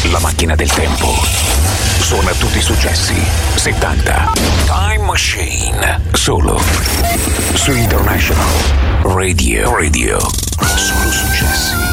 La macchina del tempo suona tutti i successi 70. Time Machine, solo su International Radio. Solo successi.